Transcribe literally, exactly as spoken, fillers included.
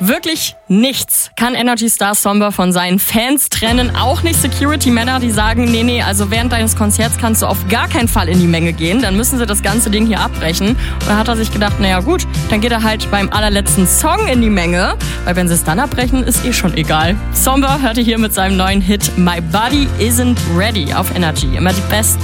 Wirklich nichts kann Energy Star Somber von seinen Fans trennen. Auch nicht Security-Männer, die sagen, nee, nee, also während deines Konzerts kannst du auf gar keinen Fall in die Menge gehen. Dann müssen sie das ganze Ding hier abbrechen. Und da hat er sich gedacht, naja gut, dann geht er halt beim allerletzten Song in die Menge. Weil wenn sie es dann abbrechen, ist eh schon egal. Somber hörte hier mit seinem neuen Hit My Body Isn't Ready auf Energy. Immer die besten